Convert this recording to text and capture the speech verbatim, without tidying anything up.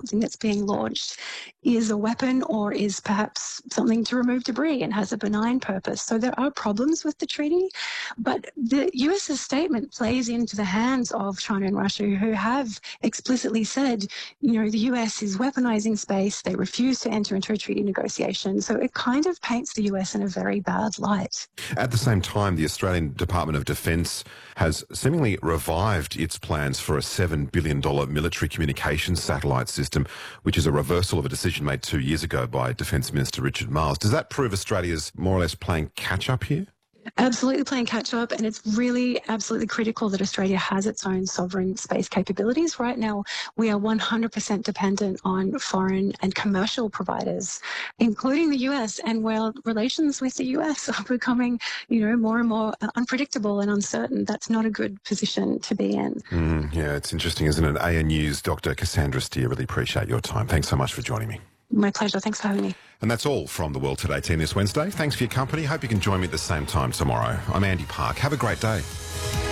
something that's being launched is a weapon or is perhaps something to remove debris and has a benign purpose. So there are problems with the treaty, but the US's statement plays into the hands of China and Russia, who have explicitly said, you know, the U S is weaponizing space. They refuse to enter into a treaty negotiation. So it kind of paints the U S in a very bad light. At the same time, the Australian Department of Defence has seemingly revived its plans for a seven billion dollars military communications satellite system, which is a reversal of a decision made two years ago by Defence Minister Richard Marles. Does that prove Australia's more or less playing catch-up here? Absolutely playing catch-up, and it's really absolutely critical that Australia has its own sovereign space capabilities. Right now, we are one hundred percent dependent on foreign and commercial providers, including the U S, and while relations with the U S are becoming, you know, more and more unpredictable and uncertain, that's not a good position to be in. Mm, yeah, it's interesting, isn't it? A N U's Doctor Cassandra Steer, really appreciate your time. Thanks so much for joining me. My pleasure. Thanks for having me. And that's all from the World Today team this Wednesday. Thanks for your company. Hope you can join me at the same time tomorrow. I'm Andy Park. Have a great day.